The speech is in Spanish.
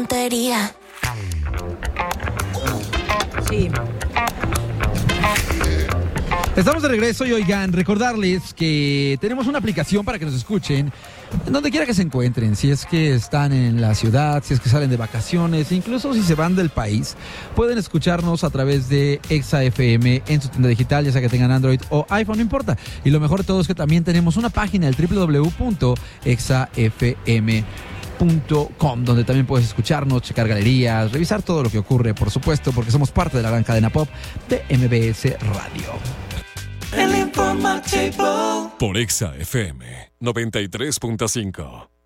tontería. Sí. Estamos de regreso y oigan, recordarles que tenemos una aplicación para que nos escuchen en donde quiera que se encuentren, si es que están en la ciudad, si es que salen de vacaciones, incluso si se van del país, pueden escucharnos a través de Exa FM en su tienda digital, ya sea que tengan Android o iPhone, no importa. Y lo mejor de todo es que también tenemos una página, el www.exafm.com, donde también puedes escucharnos, checar galerías, revisar todo lo que ocurre, por supuesto, porque somos parte de la gran cadena pop de MBS Radio. El informativo por Exa FM 93.5.